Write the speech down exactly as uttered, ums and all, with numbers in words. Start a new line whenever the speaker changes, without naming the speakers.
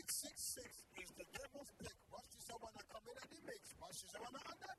six six six is the devil's pick. Watch this, I want to come in and the mix. Watch this, I want to